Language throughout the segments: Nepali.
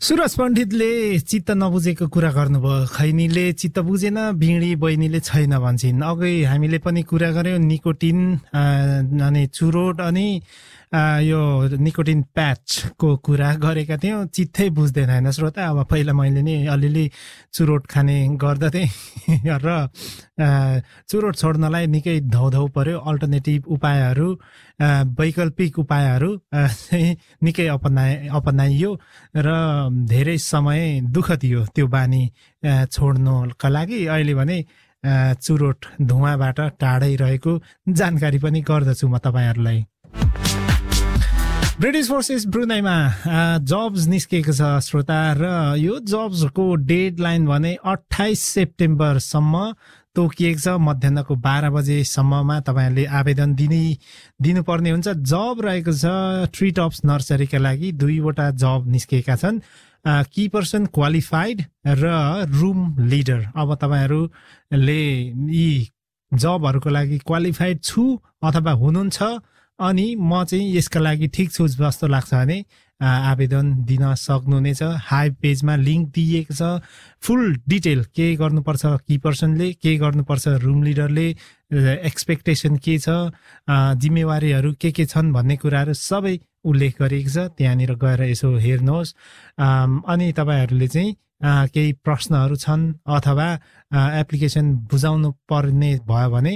सुरज पण्डितले चित्त नबुझेको कुरा गर्नुभयो। खैनीले चित्त बुझेन, बिँडी बहिनीले छैन भन्छन्। अघि हामीले पनि कुरा गर्यौं निकोटिन अनि चुरोट अनि यो निकोटिन प्याचको कुरा गरेका थियौं। चित्तै बुझ्दैन हैन श्रोता। अब पहिला मैले नि अलिअलि चुरोट खाने गर्दथे र चुरोट छोड्नलाई निकै धौधौ पर्यो। अल्टरनेटिभ उपायहरू, वैकल्पिक उपायहरू निकै अपनाइयो र धेरै समय दुःख दियो त्यो बानी छोड्नका लागि। अहिले भने चुरोट धुवाबाट टाढै रहेको जानकारी पनि गर्दछु म तपाईहरुलाई। ब्रिटिश फोर्सेस ब्रुनाईमा जब्स निस्केको छ श्रोता, र यो जब्सको डेडलाइन भने 28 सेप्टेम्बरसम्म तोकिएको छ। मध्याहको 12 बजेसम्ममा तपाईहरुले आवेदन दिनुपर्ने हुन्छ। जब रहेको छ ट्री टप्स नर्सरीका लागि 2 वटा जब निस्केका छन्, की पर्सन क्वालिफाइड र रुम लिडर। अब तपाईहरुले यी जबहरुको लागि क्वालिफाइड छु अथवा हुनुहुन्छ अनि म चाहिँ यसका लागि ठिक छु जस्तो लाग्छ भने आवेदन दिन सक्नुहुनेछ। हाइब पेजमा लिंक दिएको छ। फुल डिटेल के गर्नुपर्छ की पर्सनले, के गर्नुपर्छ रुम लिडरले, एक्सपेक्टेसन के छ, जिम्मेवारीहरू के छन् भन्ने कुराहरू सबै उल्लेख गरिएको छ। त्यहाँनिर गएर यसो हेर्नुहोस्। अनि तपाईहरुले चाहिँ केही प्रश्नहरू छन् अथवा एप्लिकेसन बुझाउनु पर्ने भयो भने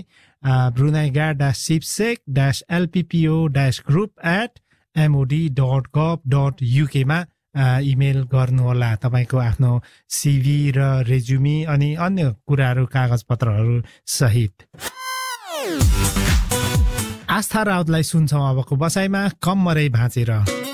bruneiga-cipsec-lppo-group@mod.gov.uk मा इमेल गर्नुहोला। तपाईको आफ्नो सिभी र रेज्युमी अनि अन्य कुराहरू कागजपत्रहरू सहित। आस्था राउतलाई सुन्छौं अबको बसाइमा कम मरै भाँचेर।